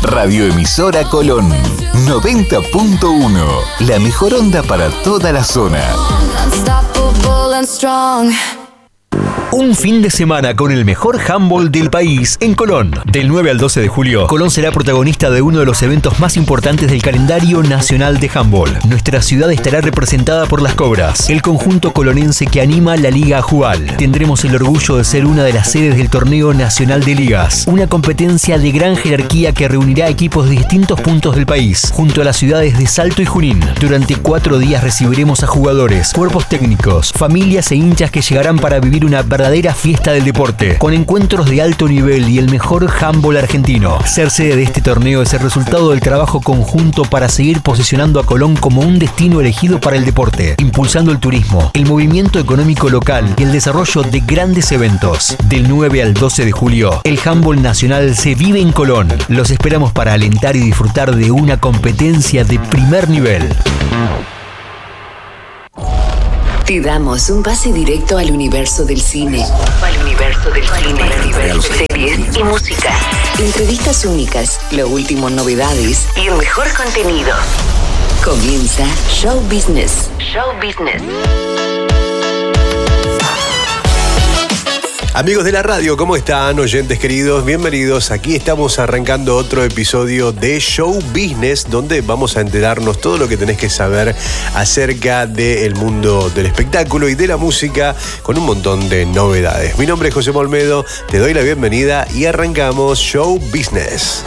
Radioemisora Colón 90.1. La mejor onda para toda la zona. Un fin de semana con el mejor handball del país en Colón. Del 9 al 12 de julio, Colón será protagonista de uno de los eventos más importantes del calendario nacional de handball. Nuestra ciudad estará representada por las Cobras, el conjunto colonense que anima la Liga Ajubal. Tendremos el orgullo de ser una de las sedes del Torneo Nacional de Ligas, una competencia de gran jerarquía que reunirá equipos de distintos puntos del país, junto a las ciudades de Salto y Junín. Durante 4 días recibiremos a jugadores, cuerpos técnicos, familias e hinchas que llegarán para vivir una verdadera fiesta del deporte, con encuentros de alto nivel y el mejor handball argentino. Ser sede de este torneo es el resultado del trabajo conjunto para seguir posicionando a Colón como un destino elegido para el deporte, impulsando el turismo, el movimiento económico local y el desarrollo de grandes eventos. Del 9 al 12 de julio, el handball nacional se vive en Colón. Los esperamos para alentar y disfrutar de una competencia de primer nivel. Te damos un pase directo al universo del cine. Series y música. Entrevistas únicas, lo último en novedades y el mejor contenido. Comienza Show Business. Amigos de la radio, ¿cómo están? Oyentes queridos, bienvenidos. Aquí estamos arrancando otro episodio de Show Business, donde vamos a enterarnos todo lo que tenés que saber acerca del mundo del espectáculo y de la música, con un montón de novedades. Mi nombre es José Olmedo, te doy la bienvenida y arrancamos Show Business.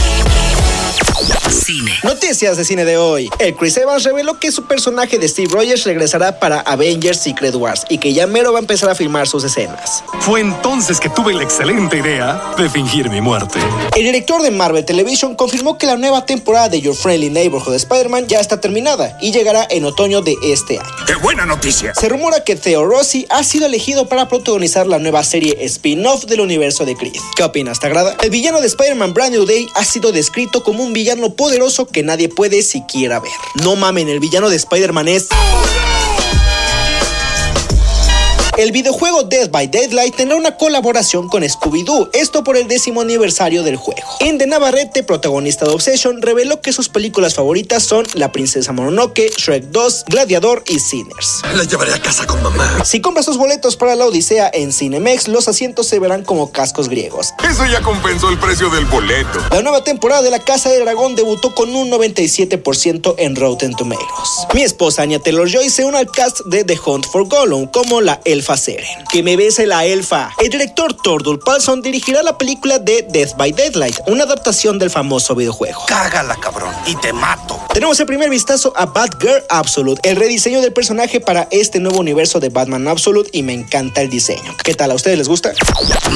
Cine. Noticias de cine de hoy. El Chris Evans reveló que su personaje de Steve Rogers regresará para Avengers Secret Wars y que ya mero va a empezar a filmar sus escenas. Fue entonces que tuve la excelente idea de fingir mi muerte. El director de Marvel Television confirmó que la nueva temporada de Your Friendly Neighborhood Spider-Man ya está terminada y llegará en otoño de este año. ¡Qué buena noticia! Se rumora que Theo Rossi ha sido elegido para protagonizar la nueva serie spin-off del universo de Creed. ¿Qué opinas? ¿Te agrada? El villano de Spider-Man Brand New Day ha sido descrito como un villano poderoso que nadie puede siquiera ver. No mamen, el villano de Spider-Man es... El videojuego Dead by Daylight tendrá una colaboración con Scooby-Doo, esto por el 10º aniversario del juego. Inde Navarrete, protagonista de Obsession, reveló que sus películas favoritas son La Princesa Mononoke, Shrek 2, Gladiador y Sinners. La llevaré a casa con mamá. Si compras sus boletos para la Odisea en Cinemex, los asientos se verán como cascos griegos. Eso ya compensó el precio del boleto. La nueva temporada de La Casa del Dragón debutó con un 97% en Rotten Tomatoes. Mi esposa Anya Taylor-Joy se une al cast de The Hunt for Gollum como la elfa Seren. Que me bese la elfa. El director Thordur Paulson dirigirá la película de Death by Daylight, una adaptación del famoso videojuego. Cágala, cabrón, y te mato. Tenemos el primer vistazo a Batgirl Absolute, el rediseño del personaje para este nuevo universo de Batman Absolute, y me encanta el diseño. ¿Qué tal? ¿A ustedes les gusta?